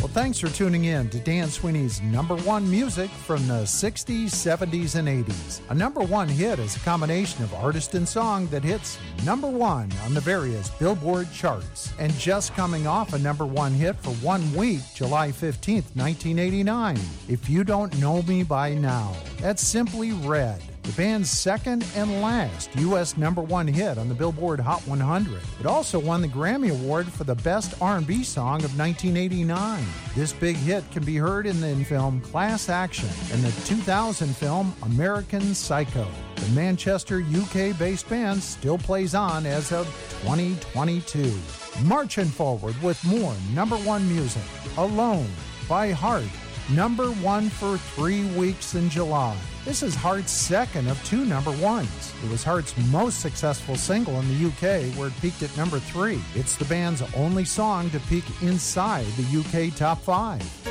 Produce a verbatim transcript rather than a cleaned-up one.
Thanks for tuning in to Dan Sweeney's number one music from the sixties, seventies, and eighties. A number one hit is a combination of artist and song that hits number one on the various Billboard charts. And just coming off a number one hit for one week, July fifteenth, nineteen eighty-nine, If You Don't Know Me By Now. That's Simply Red, the band's second and last U S number one hit on the Billboard Hot one hundred. It also won the Grammy Award for the Best R and B Song of nineteen eighty-nine. This big hit can be heard in the film Class Action and the two thousand film American Psycho. The Manchester, U K-based band still plays on as of twenty twenty-two. Marching forward with more number one music. Alone by Heart, number one for three weeks in July. This is Heart's second of two number ones. It was Heart's most successful single in the U K, where it peaked at number three. It's the band's only song to peak inside the U K top five.